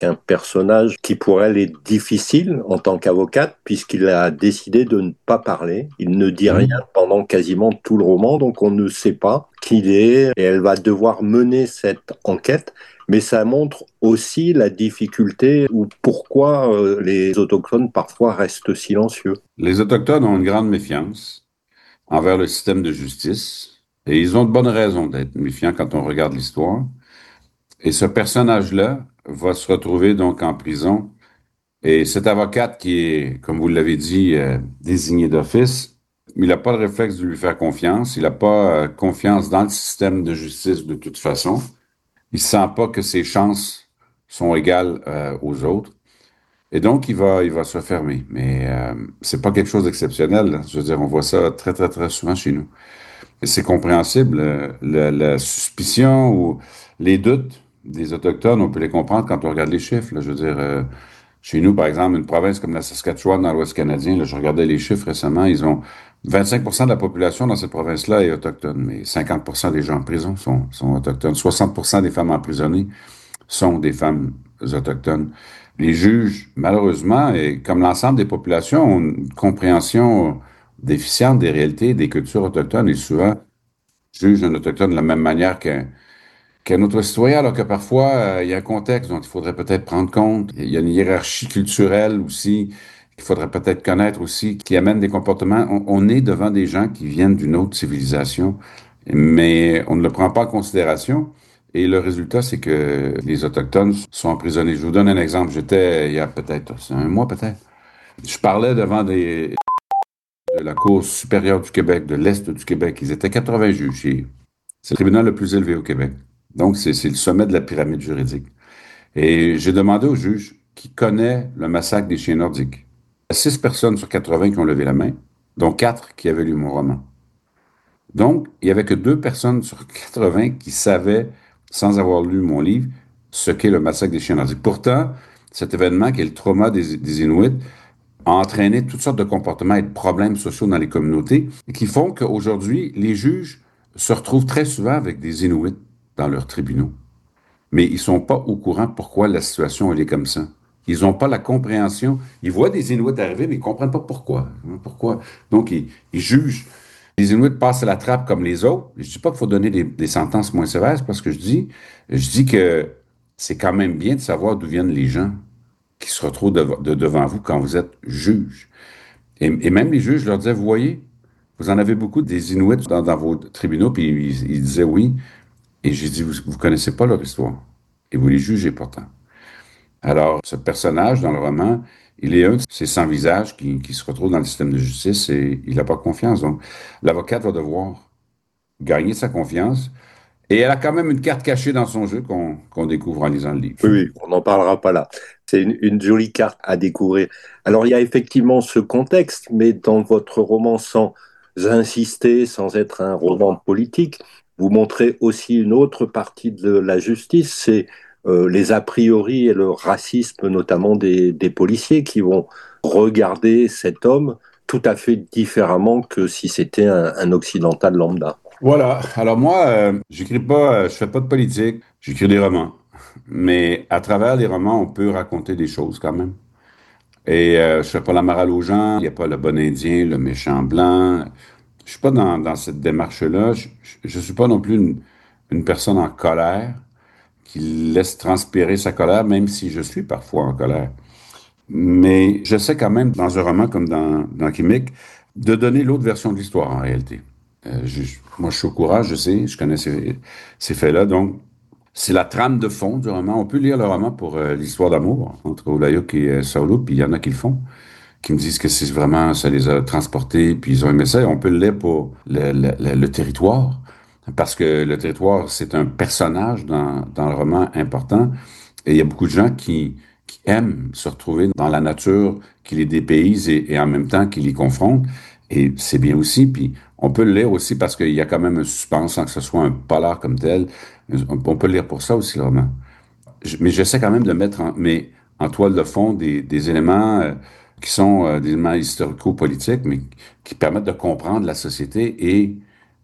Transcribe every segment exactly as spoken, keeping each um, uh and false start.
un personnage qui pour elle est difficile en tant qu'avocate puisqu'il a décidé de ne pas parler. Il ne dit rien Mhm. pendant quasiment tout le roman, donc on ne sait pas qui il est et elle va devoir mener cette enquête. Mais ça montre aussi la difficulté ou pourquoi euh, les autochtones parfois restent silencieux. Les Autochtones ont une grande méfiance envers le système de justice et ils ont de bonnes raisons d'être méfiants quand on regarde l'histoire. Et ce personnage-là va se retrouver donc en prison. Et cette avocate qui est, comme vous l'avez dit, euh, désignée d'office, il n'a pas le réflexe de lui faire confiance. Il n'a pas euh, confiance dans le système de justice de toute façon. Il sent pas que ses chances sont égales euh, aux autres. Et donc, il va, il va se fermer. Mais euh, c'est pas quelque chose d'exceptionnel, là. Je veux dire, on voit ça très, très, très souvent chez nous. Et c'est compréhensible. euh, La, la suspicion ou les doutes des Autochtones, on peut les comprendre quand on regarde les chiffres, là. Je veux dire, euh, chez nous, par exemple, une province comme la Saskatchewan dans l'Ouest canadien, là, je regardais les chiffres récemment, ils ont vingt-cinq pour cent de la population dans cette province-là est autochtone, mais cinquante pour cent des gens en prison sont, sont autochtones. soixante pour cent des femmes emprisonnées sont des femmes autochtones. Les juges, malheureusement, et comme l'ensemble des populations, ont une compréhension déficiente des réalités et des cultures autochtones et souvent jugent un autochtone de la même manière qu'un qu'un autre citoyen, alors que parfois, euh, il y a un contexte dont il faudrait peut-être prendre compte. Il y a une hiérarchie culturelle aussi qu'il faudrait peut-être connaître aussi, qui amène des comportements. On, on est devant des gens qui viennent d'une autre civilisation, mais on ne le prend pas en considération. Et le résultat, c'est que les Autochtones sont emprisonnés. Je vous donne un exemple. J'étais, il y a peut-être, c'est un mois peut-être, je parlais devant des, de la Cour supérieure du Québec, de l'Est du Québec. Ils étaient quatre-vingts juges. Et c'est le tribunal le plus élevé au Québec. Donc, c'est c'est le sommet de la pyramide juridique. Et j'ai demandé au juge qui connaît le massacre des chiens nordiques. Il y a six personnes sur quatre-vingts qui ont levé la main, dont quatre qui avaient lu mon roman. Donc, il n'y avait que deux personnes sur quatre-vingts qui savaient, sans avoir lu mon livre, ce qu'est le massacre des chiens nordiques. Pourtant, cet événement, qui est le trauma des, des Inuits, a entraîné toutes sortes de comportements et de problèmes sociaux dans les communautés qui font qu'aujourd'hui, les juges se retrouvent très souvent avec des Inuits dans leurs tribunaux. Mais ils sont pas au courant pourquoi la situation elle est comme ça. Ils n'ont pas la compréhension. Ils voient des Inuits arriver, mais ils ne comprennent pas pourquoi. Pourquoi? Donc, ils, ils jugent. Les Inuits passent à la trappe comme les autres. Je dis pas qu'il faut donner des, des sentences moins sévères, c'est pas ce que je dis. Je dis que c'est quand même bien de savoir d'où viennent les gens qui se retrouvent de, de- devant vous quand vous êtes juge. Et, et même les juges leur disaient, vous voyez, vous en avez beaucoup des Inuits dans, dans vos tribunaux, puis ils, ils disaient oui. Et j'ai dit, vous ne connaissez pas leur histoire. Et vous les jugez pourtant. Alors, ce personnage dans le roman, il est un de ces sans-visages qui, qui se retrouve dans le système de justice et il n'a pas confiance. Donc, l'avocate va devoir gagner sa confiance. Et elle a quand même une carte cachée dans son jeu qu'on qu'on découvre en lisant le livre. Oui, oui, on n'en parlera pas là. C'est une, une jolie carte à découvrir. Alors, il y a effectivement ce contexte, mais dans votre roman, sans insister, sans être un roman politique, vous montrez aussi une autre partie de la justice, c'est euh, les a priori et le racisme, notamment des, des policiers qui vont regarder cet homme tout à fait différemment que si c'était un, un occidental lambda. Voilà. Alors moi, euh, j'écris pas, euh, je fais pas de politique, j'écris des romans. Mais à travers les romans, on peut raconter des choses quand même. Et euh, je fais pas la morale aux gens, il n'y a pas le bon Indien, le méchant blanc. Je suis pas dans, dans cette démarche-là. Je, je, je suis pas non plus une, une personne en colère qui laisse transpirer sa colère, même si je suis parfois en colère. Mais j'essaie quand même, dans un roman comme dans, dans Chimique, de donner l'autre version de l'histoire en réalité. Euh, je- moi, je suis au courant, je sais, je connais ces, ces faits-là, donc c'est la trame de fond du roman. On peut lire le roman pour euh, l'histoire d'amour entre Olayouk et euh, Saoulou, puis il y en a qui le font, qui me disent que c'est vraiment, ça les a transportés, puis ils ont aimé ça. Et on peut le lire pour le, le, le- le territoire, parce que le territoire, c'est un personnage dans, dans le roman important. Et il y a beaucoup de gens qui, qui aiment se retrouver dans la nature, qui les dépayse et, et en même temps qui les confronte. Et c'est bien aussi. Puis on peut le lire aussi parce qu'il y a quand même un suspense sans que ce soit un polar comme tel. On, on peut le lire pour ça aussi, le roman. Je- mais j'essaie quand même de mettre en, mais en toile de fond des, des éléments euh, qui sont euh, des éléments historico-politiques, mais qui permettent de comprendre la société et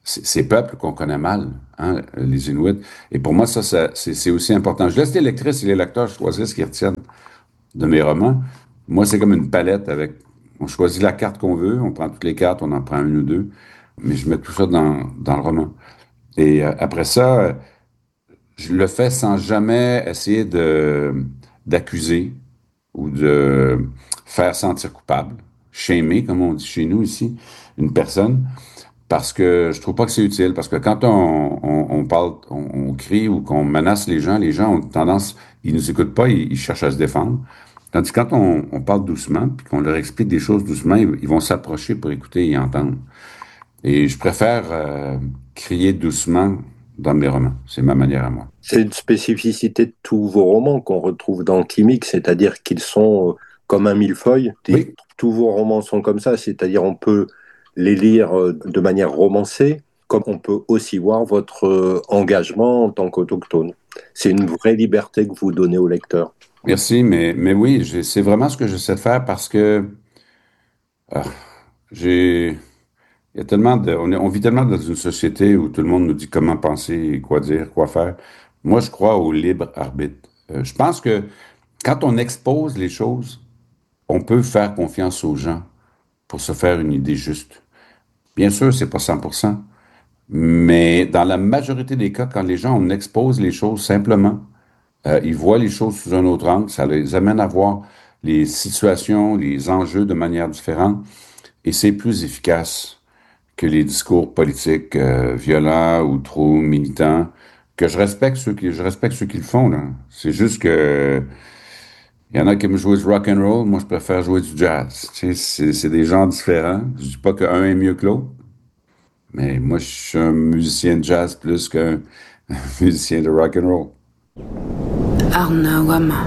ces peuples qu'on connaît mal, hein, les Inuits. Et pour moi, ça, ça c'est, c'est aussi important. Je laisse les lectrices et les lecteurs choisir ce qu'ils retiennent de mes romans. Moi, c'est comme une palette avec... On choisit la carte qu'on veut, on prend toutes les cartes, on en prend une ou deux, mais je mets tout ça dans, dans le roman. Et euh, après ça, euh, je le fais sans jamais essayer de d'accuser ou de faire sentir coupable, shamer, comme on dit chez nous ici, une personne, parce que je trouve pas que c'est utile, parce que quand on, on, on parle, on, on crie ou qu'on menace les gens, les gens ont tendance, ils nous écoutent pas, ils, ils cherchent à se défendre. Tandis que quand on, on parle doucement, puis qu'on leur explique des choses doucement, ils, ils vont s'approcher pour écouter et entendre. Et je préfère euh, crier doucement dans mes romans. C'est ma manière à moi. C'est une spécificité de tous vos romans qu'on retrouve dans Timix, c'est-à-dire qu'ils sont euh, comme un millefeuille. Et Oui, tous vos romans sont comme ça, c'est-à-dire on peut les lire euh, de manière romancée, comme on peut aussi voir votre euh, engagement en tant qu'autochtone. C'est une vraie liberté que vous donnez au lecteur. merci, mais, mais oui, j'ai- c'est vraiment ce que j'essaie de faire parce que ah, j'ai, il y a tellement de, on est- on vit tellement dans une société où tout le monde nous dit comment penser, quoi dire, quoi faire. Moi, je crois au libre arbitre. Euh, je pense que quand on expose les choses, on peut faire confiance aux gens pour se faire une idée juste. Bien sûr, c'est pas cent pour cent, mais dans la majorité des cas, quand les gens, on expose les choses simplement, euh, ils voient les choses sous un autre angle, ça les amène à voir les situations, les enjeux de manière différente, et c'est plus efficace que les discours politiques euh, violents ou trop militants, que je respecte ceux qui, je respecte ceux qui le font, là. C'est juste que il y en a qui aiment jouer du rock and roll, moi je préfère jouer du jazz. Tu sais, c'est, c'est des genres différents. Je dis pas qu'un est mieux que l'autre, mais moi je suis un musicien de jazz plus qu'un musicien de rock and roll. Arna wama.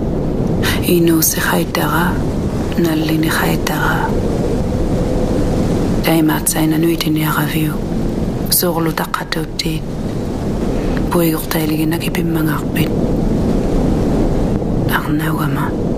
Ino se haitara. Nallini haitara. Daimat saina nuitini araviu. Sorlu taqatutti. Puigurtailigina kipimmangaqpit. Arna wama.